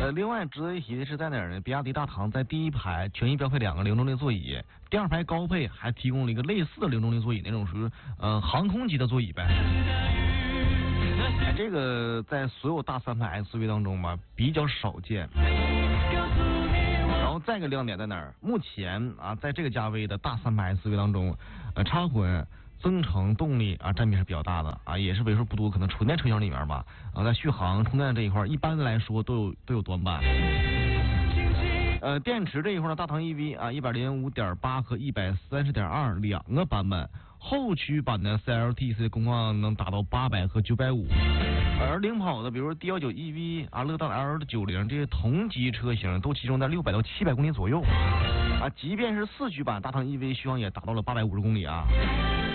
另外值得一提的是在哪儿呢？比亚迪大唐在第一排全系标配2个零动力座椅，第二排高配还提供了一个类似的零动力座椅，那种属于航空级的座椅呗。这个在所有大3排 SUV 当中吧比较少见。然后再一个亮点在哪儿？目前啊，在这个价位的大3排 SUV 当中，插混增程动力啊占比是比较大的啊，也是为数不多可能纯电车型里面吧在续航充电这一块一般来说都有短板。电池这一块呢，大唐 EV 啊105.8和130.2两个版本，后驱版的 CLTC 工况能达到800和950，而领跑的比如说 D19 EV 啊、乐道 L90这些同级车型都集中在600到700公里左右啊，即便是4驱版大唐 EV 续航也达到了850公里啊。